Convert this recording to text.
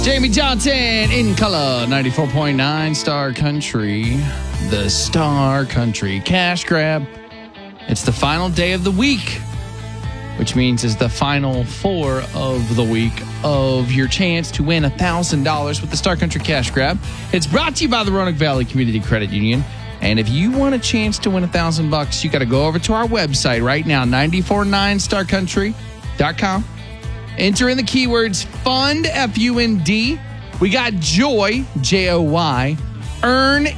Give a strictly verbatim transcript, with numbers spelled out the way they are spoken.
Jamie Johnson in color, ninety-four point nine Star Country. The Star Country Cash Grab. It's the final day of the week, which means it's the final four of the week of your chance to win one thousand dollars with the Star Country Cash Grab. It's brought to you by the Roanoke Valley Community Credit Union. And if you want a chance to win one thousand bucks, you got to go over to our website right now, nine four nine star country dot com. Enter in the keywords FUND, F U N D. We got JOY, J O Y. Earn